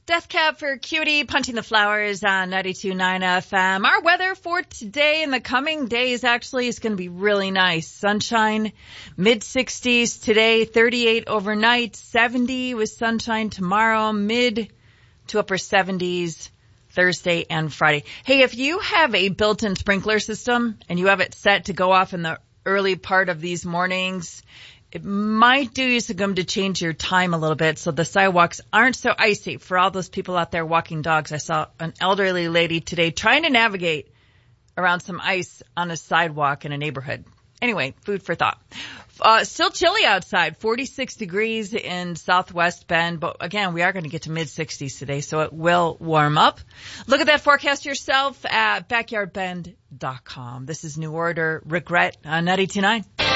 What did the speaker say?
Death Cab for Cutie, Punching the Flowers on 92.9 FM. Our weather for today and the coming days actually is going to be really nice. Sunshine, mid-60s today, 38 overnight, 70 with sunshine tomorrow, mid to upper 70s Thursday and Friday. Hey, if you have a built-in sprinkler system and you have it set to go off in the early part of these mornings, it might do you some good to change your time a little bit so the sidewalks aren't so icy for all those people out there walking dogs. I saw an elderly lady today trying to navigate around some ice on a sidewalk in a neighborhood. Anyway, food for thought. Still chilly outside, 46 degrees in Southwest Bend, but again, we are going to get to mid-60s today, so it will warm up. Look at that forecast yourself at backyardbend.com. This is New Order, Regret on 92.9.